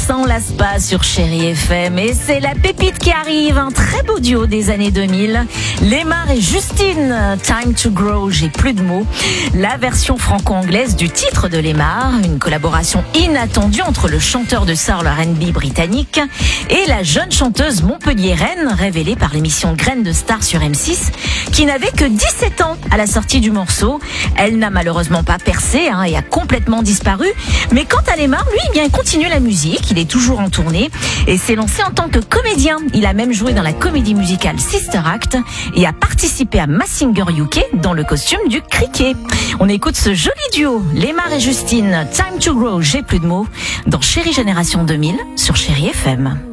s'en lasse pas sur Chérie FM et c'est la pépite qui arrive, un très beau duo des années 2000. Lemar et Justine, Time to Grow, j'ai plus de mots. La version franco-anglaise du titre de Lemar, une collaboration inattendue entre le chanteur de soul R&B britannique et la jeune chanteuse montpelliéraine révélée par l'émission Graines de Star sur M6, qui n'avait que 17 ans à la sortie du morceau. Elle n'a malheureusement pas percé et a complètement disparu. Mais quant à Lemar, lui, il continue la musique, il est toujours en tournée et s'est lancé en tant que comédien. Il a même joué dans la comédie musicale Sister Act et a participé à Mask Singer UK dans le costume du cricket. On écoute ce joli duo, Lemar et Justine, Time to Grow, j'ai plus de mots, dans Chérie Génération 2000 sur Chérie FM.